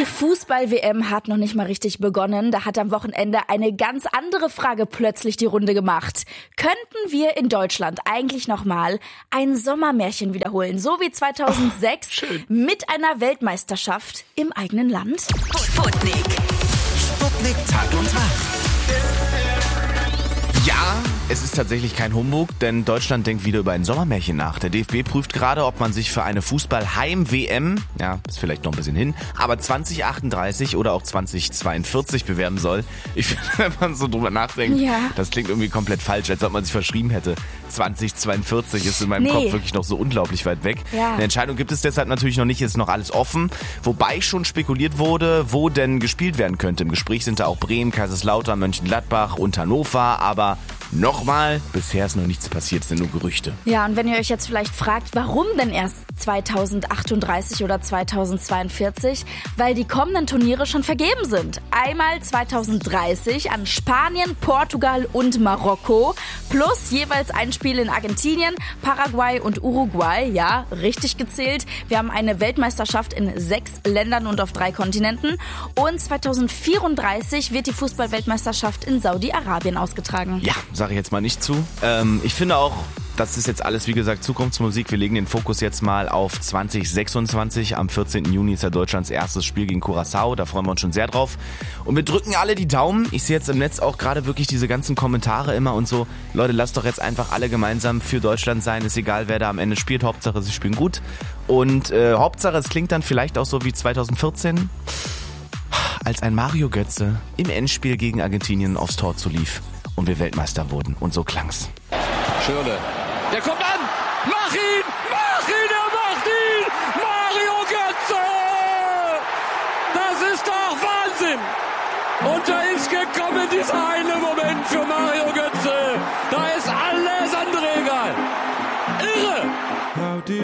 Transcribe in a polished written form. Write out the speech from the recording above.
Fußball-WM hat noch nicht mal richtig begonnen. Da hat am Wochenende eine ganz andere Frage plötzlich die Runde gemacht. Könnten wir in Deutschland eigentlich nochmal ein Sommermärchen wiederholen, so wie 2006 mit einer Weltmeisterschaft im eigenen Land? Sputnik Tag und Tag. Ja, es ist tatsächlich kein Humbug, denn Deutschland denkt wieder über ein Sommermärchen nach. Der DFB prüft gerade, ob man sich für eine Fußball-Heim-WM, ja, ist vielleicht noch ein bisschen hin, aber 2038 oder auch 2042 bewerben soll. Ich finde, wenn man so drüber nachdenkt, das klingt irgendwie komplett falsch, als ob man sich verschrieben hätte. 2042 ist in meinem Kopf wirklich noch so unglaublich weit weg. Ja. Eine Entscheidung gibt es deshalb natürlich noch nicht, ist noch alles offen. Wobei schon spekuliert wurde, wo denn gespielt werden könnte. Im Gespräch sind da auch Bremen, Kaiserslautern, Mönchengladbach und Hannover, aber nochmal, bisher ist noch nichts passiert, es sind nur Gerüchte. Ja, und wenn ihr euch jetzt vielleicht fragt, warum denn erst 2038 oder 2042? Weil die kommenden Turniere schon vergeben sind. Einmal 2030 an Spanien, Portugal und Marokko, plus jeweils ein Spiel in Argentinien, Paraguay und Uruguay. Ja, richtig gezählt. Wir haben eine Weltmeisterschaft in 6 Ländern und auf 3 Kontinenten. Und 2034 wird die Fußball-Weltmeisterschaft in Saudi-Arabien ausgetragen. Ja, sage ich jetzt mal nicht zu. Ich finde auch, das ist jetzt alles, wie gesagt, Zukunftsmusik. Wir legen den Fokus jetzt mal auf 2026. Am 14. Juni ist ja Deutschlands erstes Spiel gegen Curaçao. Da freuen wir uns schon sehr drauf. Und wir drücken alle die Daumen. Ich sehe jetzt im Netz auch gerade wirklich diese ganzen Kommentare immer und so. Leute, lasst doch jetzt einfach alle gemeinsam für Deutschland sein. Ist egal, wer da am Ende spielt. Hauptsache, sie spielen gut. Und Hauptsache, es klingt dann vielleicht auch so wie 2014, als ein Mario Götze im Endspiel gegen Argentinien aufs Tor zulief und wir Weltmeister wurden. Und so klang's. Schirle. Der kommt an! Mach ihn! Mach ihn! Er macht ihn! Mario Götze! Das ist doch Wahnsinn! Und da ist gekommen dieser eine Moment für Mario Götze. Da ist alles andere egal. Irre!